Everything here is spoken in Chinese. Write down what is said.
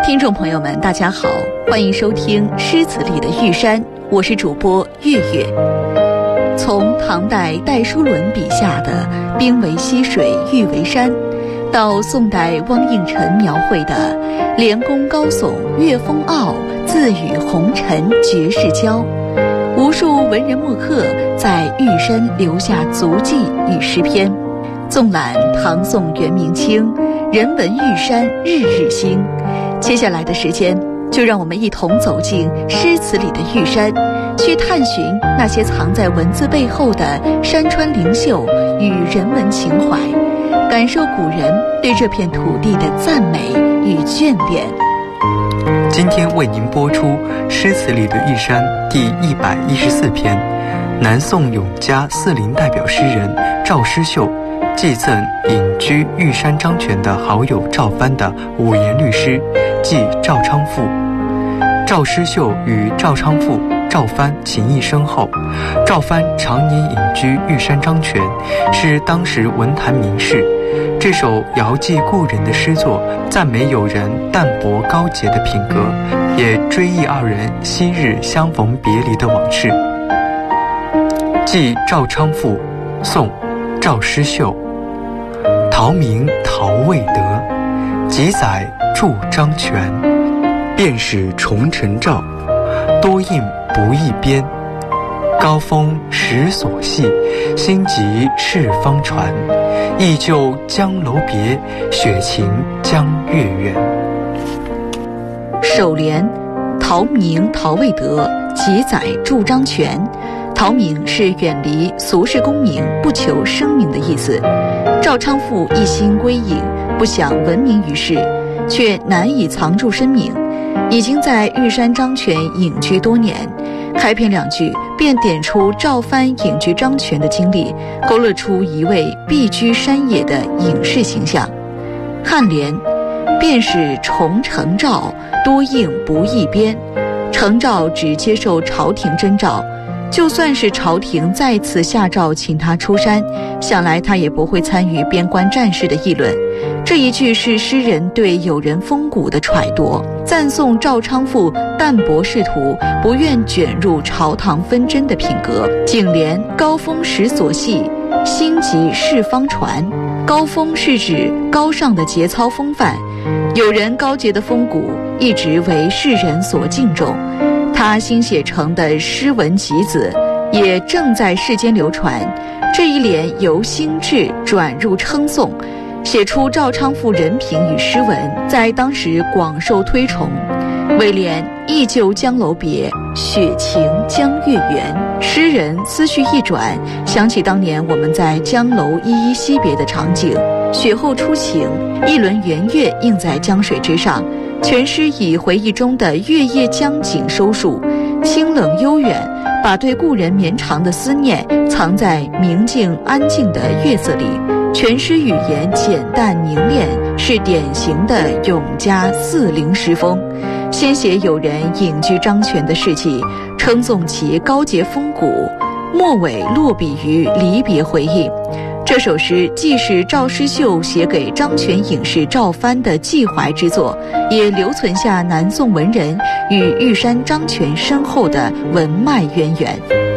听众朋友们大家好，欢迎收听诗词里的玉山，我是主播月月。从唐代戴叔伦笔下的兵为溪水玉为山，到宋代汪应辰描绘的连宫高耸月风傲，自与红尘绝世交，无数文人墨客在玉山留下足迹与诗篇。纵览唐宋元明清，人文玉山日日新。接下来的时间，就让我们一同走进诗词里的玉山，去探寻那些藏在文字背后的山川灵秀与人文情怀，感受古人对这片土地的赞美与眷恋。 今天为您播出诗词里的玉山第114篇，南宋永嘉40代表诗人赵师秀寄赠隐居玉山张泉的好友赵藩的5言律诗，即《赵昌赋》。赵师秀与赵昌赋、赵藩情谊深厚，赵藩常年隐居玉山张泉，是当时文坛名士。这首遥寄故人的诗作，赞美友人淡泊高洁的品格，也追忆二人昔日相逢别离的往事。寄赵昌赋，宋，赵师秀。陶明陶未得，几载著张泉。便使重尘照，多应不易边。高峰时所系，心急事方传。忆旧江楼别，雪晴江月远。 首联，陶明陶未得，几载著张泉。陶明是远离俗世功名，不求声名的意思。赵昌赋一心归隐，不想闻名于世，却难以藏住身名，已经在玉山张泉隐居多年。开篇2句便点出赵藩隐居张泉的经历，勾勒出一位避居山野的隐士形象。颔联，便使重承诏，多应不易边。承诏只接受朝廷征召，就算是朝廷再次下诏请他出山，想来他也不会参与边关战事的议论。这一句是诗人对友人风骨的揣度，赞颂赵昌赋淡泊仕途，不愿卷入朝堂纷争的品格。颈联，高峰时所系，心急事方传。高峰是指高尚的节操风范，友人高洁的风骨一直为世人所敬重。他新写成的诗文集子也正在世间流传。这一联由兴致转入称颂，写出赵昌赋人品与诗文在当时广受推崇。尾联，忆旧江楼别，雪晴江月圆。诗人思绪一转，想起当年我们在江楼依依惜别的场景，雪后初晴，一轮圆月映在江水之上。全诗以回忆中的月夜江景收束，清冷悠远，把对故人绵长的思念藏在明净安静的月色里。全诗语言简淡凝练，是典型的永嘉40诗风。先写友人隐居张泉的事迹，称颂其高洁风骨，末尾落笔于离别回忆。这首诗既是赵师秀写给张泉隐士赵藩的寄怀之作，也留存下南宋文人与玉山张泉深厚的文脉渊源。